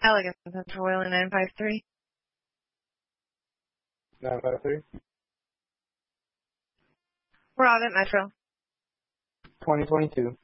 Elegant Central Wheeling 953. 953. We're out at Metro. 2022.